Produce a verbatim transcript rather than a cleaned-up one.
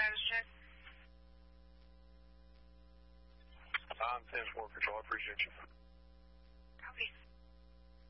status check. I'm ten four Control. I appreciate you.